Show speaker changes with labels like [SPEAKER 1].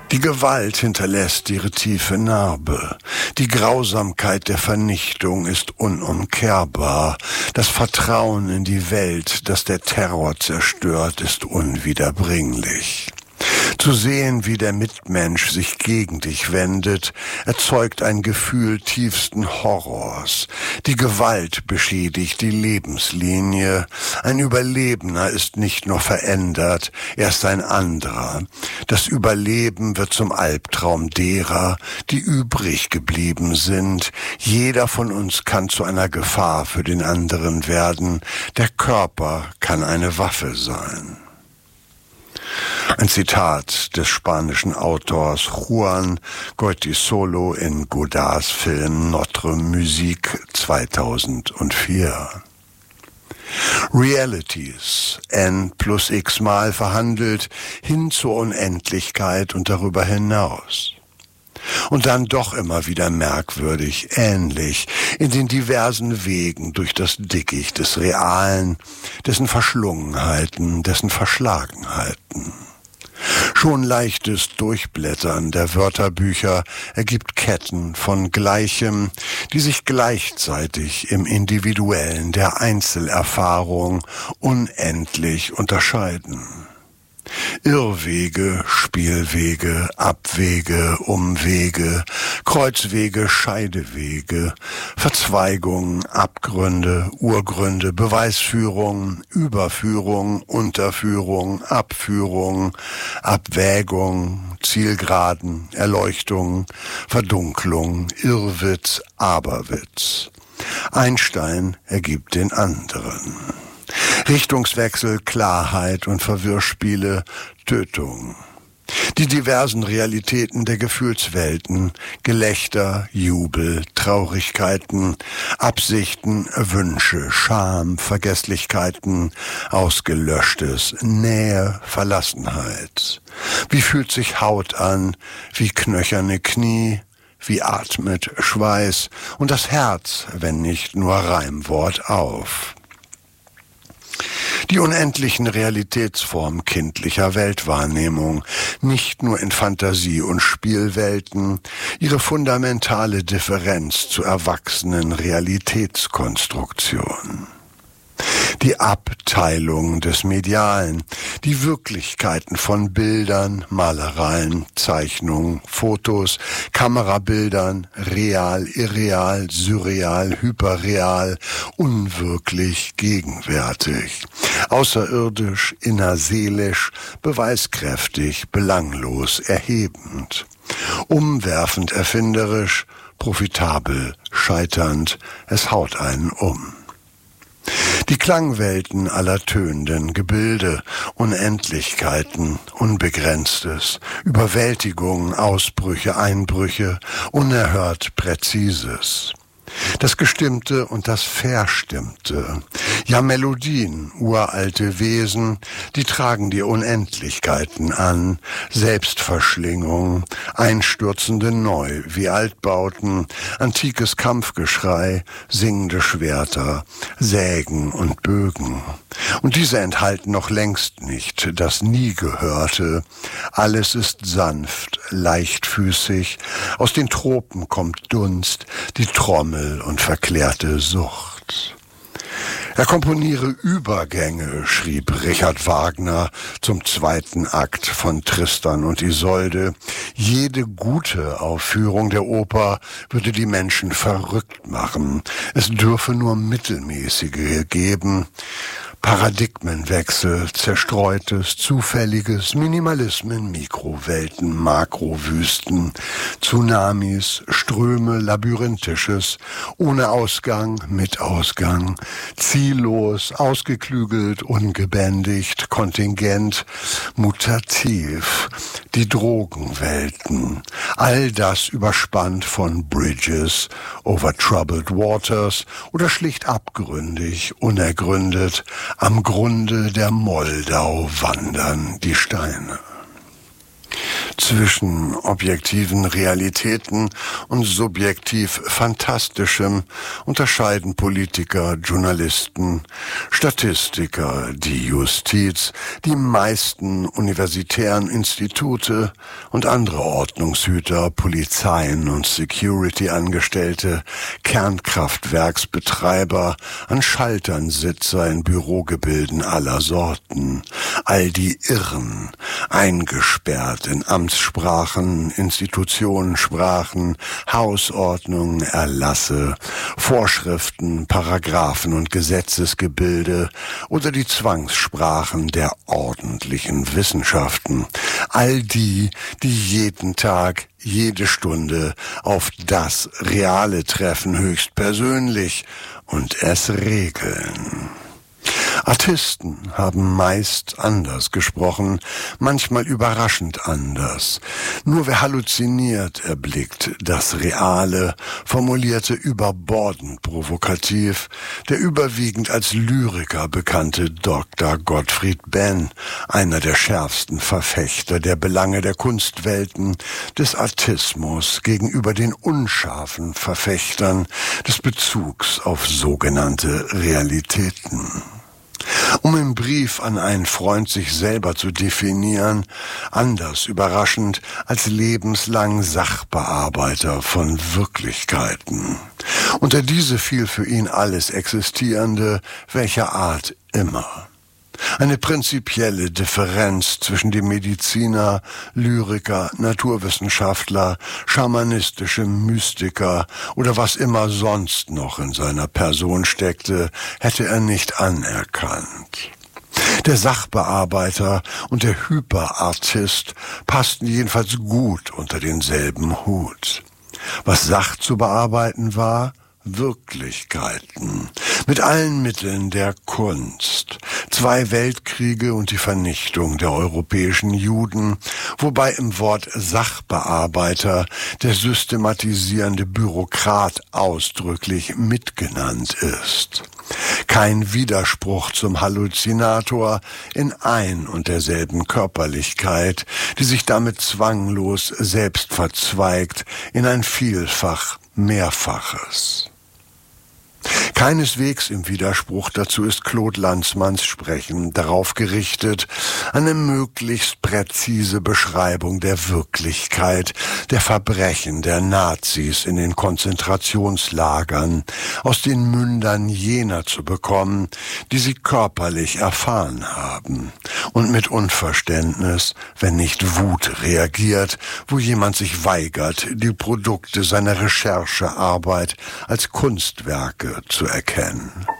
[SPEAKER 1] Die Gewalt hinterlässt ihre tiefe Narbe. Die Grausamkeit der Vernichtung ist unumkehrbar. Das Vertrauen in die Welt, das der Terror zerstört, ist unwiederbringlich. Zu sehen, wie der Mitmensch sich gegen dich wendet, erzeugt ein Gefühl tiefsten Horrors. Die Gewalt beschädigt die Lebenslinie. Ein Überlebender ist nicht nur verändert, er ist ein anderer. Das Überleben wird zum Albtraum derer, die übrig geblieben sind. Jeder von uns kann zu einer Gefahr für den anderen werden. Der Körper kann eine Waffe sein. Ein Zitat des spanischen Autors Juan Goytisolo in Godards Film Notre Musique 2004. Realities, n plus x mal verhandelt, hin zur Unendlichkeit und darüber hinaus. Und dann doch immer wieder merkwürdig, ähnlich, in den diversen Wegen durch das Dickicht des Realen, dessen Verschlungenheiten, dessen Verschlagenheiten. Schon leichtes Durchblättern der Wörterbücher ergibt Ketten von Gleichem, die sich gleichzeitig im Individuellen der Einzelerfahrung unendlich unterscheiden. Irrwege, Spielwege, Abwege, Umwege, Kreuzwege, Scheidewege, Verzweigungen, Abgründe, Urgründe, Beweisführung, Überführung, Unterführung, Abführung, Abwägung, Zielgeraden, Erleuchtung, Verdunklung, Irrwitz, Aberwitz. Ein Stein ergibt den anderen. Richtungswechsel, Klarheit und Verwirrspiele, Tötung. Die diversen Realitäten der Gefühlswelten, Gelächter, Jubel, Traurigkeiten, Absichten, Wünsche, Scham, Vergesslichkeiten, Ausgelöschtes, Nähe, Verlassenheit. Wie fühlt sich Haut an, wie knöcherne Knie, wie atmet Schweiß und das Herz, wenn nicht nur Reimwort auf. Die unendlichen Realitätsformen kindlicher Weltwahrnehmung, nicht nur in Fantasie- und Spielwelten, ihre fundamentale Differenz zu erwachsenen Realitätskonstruktionen. Die Abteilung des Medialen, die Wirklichkeiten von Bildern, Malereien, Zeichnungen, Fotos, Kamerabildern, real, irreal, surreal, hyperreal, unwirklich, gegenwärtig, außerirdisch, innerseelisch, beweiskräftig, belanglos, erhebend, umwerfend, erfinderisch, profitabel, scheiternd, es haut einen um. Die Klangwelten aller tönenden Gebilde, Unendlichkeiten, Unbegrenztes, Überwältigungen, Ausbrüche, Einbrüche, unerhört Präzises. Das Gestimmte und das Verstimmte. Ja, Melodien, uralte Wesen, die tragen die Unendlichkeiten an. Selbstverschlingung, einstürzende Neu, wie Altbauten, antikes Kampfgeschrei, singende Schwerter, Sägen und Bögen. Und diese enthalten noch längst nicht das Nie Gehörte. Alles ist sanft, leichtfüßig, aus den Tropen kommt Dunst, die Trommel und verklärte Sucht. Er komponiere Übergänge, schrieb Richard Wagner zum zweiten Akt von Tristan und Isolde. Jede gute Aufführung der Oper würde die Menschen verrückt machen. Es dürfe nur mittelmäßige geben. Paradigmenwechsel, Zerstreutes, Zufälliges, Minimalismen, Mikrowelten, Makrowüsten, Tsunamis, Ströme, Labyrinthisches, ohne Ausgang, mit Ausgang, ziellos, ausgeklügelt, ungebändigt, kontingent, mutativ, die Drogenwelten, all das überspannt von Bridges over troubled waters oder schlicht abgründig, unergründet. Am Grunde der Moldau wandern die Steine. Zwischen objektiven Realitäten und subjektiv Fantastischem unterscheiden Politiker, Journalisten, Statistiker, die Justiz, die meisten universitären Institute und andere Ordnungshüter, Polizeien und Security-Angestellte, Kernkraftwerksbetreiber, an Schaltern Sitzer in Bürogebilden aller Sorten, all die Irren, eingesperrt in Amtssprachen, Institutionensprachen, Hausordnungen, Erlasse, Vorschriften, Paragraphen und Gesetzesgebilde oder die Zwangssprachen der ordentlichen Wissenschaften. All die, die jeden Tag, jede Stunde auf das Reale treffen, höchstpersönlich und es regeln. Artisten haben meist anders gesprochen, manchmal überraschend anders. Nur wer halluziniert, erblickt das Reale, formulierte überbordend provokativ der überwiegend als Lyriker bekannte Dr. Gottfried Benn, einer der schärfsten Verfechter der Belange der Kunstwelten, des Artismus gegenüber den unscharfen Verfechtern des Bezugs auf sogenannte Realitäten. Um im Brief an einen Freund sich selber zu definieren, anders überraschend als lebenslang Sachbearbeiter von Wirklichkeiten. Unter diese fiel für ihn alles Existierende, welcher Art immer. Eine prinzipielle Differenz zwischen dem Mediziner, Lyriker, Naturwissenschaftler, schamanistische Mystiker oder was immer sonst noch in seiner Person steckte, hätte er nicht anerkannt. Der Sachbearbeiter und der Hyperartist passten jedenfalls gut unter denselben Hut. Was Sach zu bearbeiten war, Wirklichkeiten, mit allen Mitteln der Kunst, 2 Weltkriege und die Vernichtung der europäischen Juden, wobei im Wort Sachbearbeiter der systematisierende Bürokrat ausdrücklich mitgenannt ist. Kein Widerspruch zum Halluzinator in ein und derselben Körperlichkeit, die sich damit zwanglos selbst verzweigt in ein Vielfach Mehrfaches. Keineswegs im Widerspruch dazu ist Claude Lanzmanns Sprechen darauf gerichtet, eine möglichst präzise Beschreibung der Wirklichkeit, der Verbrechen der Nazis in den Konzentrationslagern aus den Mündern jener zu bekommen, die sie körperlich erfahren haben und mit Unverständnis, wenn nicht Wut reagiert, wo jemand sich weigert, die Produkte seiner Recherchearbeit als Kunstwerke zu erkennen.